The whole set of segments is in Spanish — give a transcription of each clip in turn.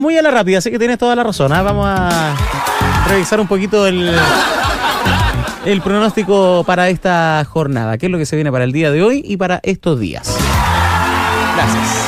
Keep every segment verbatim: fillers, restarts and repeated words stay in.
Muy a la rápida, así que tienes toda la razón, ¿eh? Vamos a revisar un poquito el, el pronóstico para esta jornada. ¿Qué es lo que se viene para el día de hoy y para estos días? Gracias.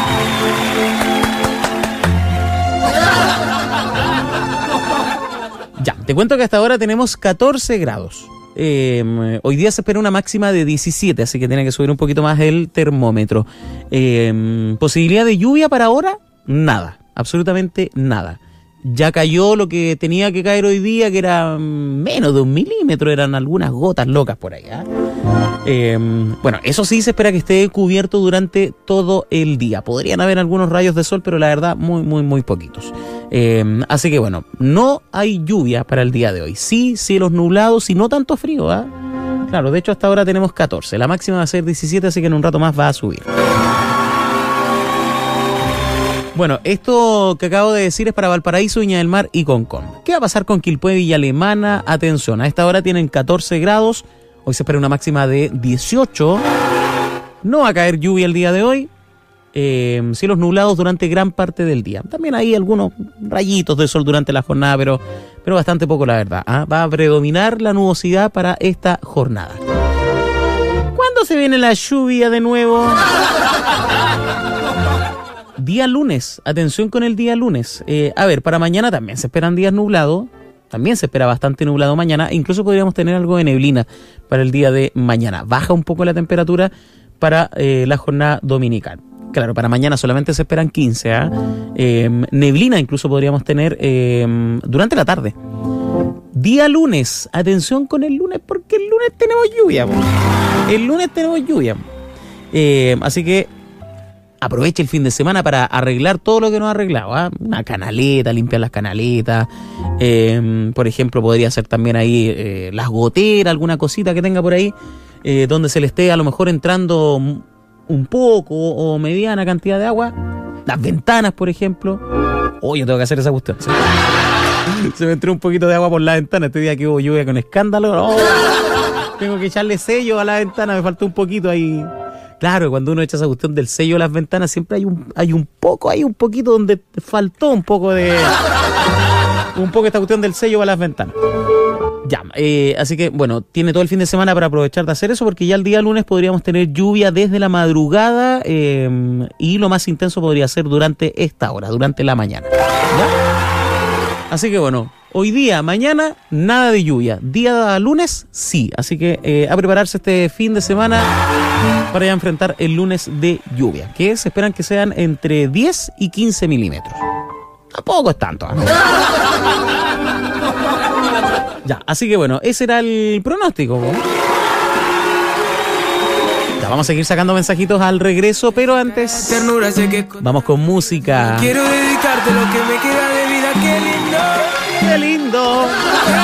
Ya, te cuento que hasta ahora tenemos catorce grados. Eh, hoy día se espera una máxima de diecisiete, así que tiene que subir un poquito más el termómetro. Eh, ¿Posibilidad de lluvia para ahora? Nada, absolutamente nada. Ya cayó lo que tenía que caer hoy día, que era menos de un milímetro, eran algunas gotas locas por ahí, ¿eh? Eh, bueno, eso sí se espera que esté cubierto durante todo el día. Podrían haber algunos rayos de sol, pero la verdad muy, muy, muy poquitos. Eh, así que bueno, no hay lluvia para el día de hoy. Sí, cielos nublados y no tanto frío, ¿eh? Claro, de hecho hasta ahora tenemos catorce. La máxima va a ser diecisiete, así que en un rato más va a subir. Bueno, esto que acabo de decir es para Valparaíso, Viña del Mar y Concón. ¿Qué va a pasar con Quilpué, Villa Alemana? Atención, a esta hora tienen catorce grados. Hoy se espera una máxima de dieciocho. No va a caer lluvia el día de hoy. Eh, cielos nublados durante gran parte del día. También hay algunos rayitos de sol durante la jornada, pero, pero bastante poco, la verdad. ¿Ah? Va a predominar la nubosidad para esta jornada. ¿Cuándo se viene la lluvia de nuevo? Día lunes, atención con el día lunes. Eh, a ver, para mañana también se esperan días nublados. También se espera bastante nublado mañana. Incluso podríamos tener algo de neblina para el día de mañana. Baja un poco la temperatura para eh, la jornada dominical. Claro, para mañana solamente se esperan quince. ¿eh? Eh, neblina incluso podríamos tener eh, durante la tarde. Día lunes, atención con el lunes, porque el lunes tenemos lluvia. Po. El lunes tenemos lluvia. Eh, así que aproveche el fin de semana para arreglar todo lo que no ha arreglado. ¿eh? Una canaleta, limpiar las canaletas. Eh, por ejemplo, podría ser también ahí eh, las goteras, alguna cosita que tenga por ahí, eh, donde se le esté a lo mejor entrando un poco o mediana cantidad de agua. Las ventanas, por ejemplo. Oh, yo tengo que hacer esa cuestión. ¿Sí? Se me entró un poquito de agua por la ventana. Este día que hubo lluvia con escándalo. Oh, tengo que echarle sello a la ventana. Me faltó un poquito ahí. Claro, cuando uno echa esa cuestión del sello a las ventanas, siempre hay un, hay un poco, hay un poquito donde faltó un poco de... Un poco esta cuestión del sello a las ventanas. Ya, eh, así que bueno, tiene todo el fin de semana para aprovechar de hacer eso, porque ya el día lunes podríamos tener lluvia desde la madrugada eh, y lo más intenso podría ser durante esta hora, durante la mañana. ¿Ya? Así que bueno, hoy día, mañana, nada de lluvia. Día lunes, sí. Así que eh, a prepararse este fin de semana para ya enfrentar el lunes de lluvia, que se esperan que sean entre diez y quince milímetros. Tampoco es tanto, ¿no? Ya, así que bueno, ese era el pronóstico, ¿no? Ya, vamos a seguir sacando mensajitos al regreso, pero antes vamos con música. Quiero dedicarte lo que me queda de vida, qué lindo. ¡Qué lindo!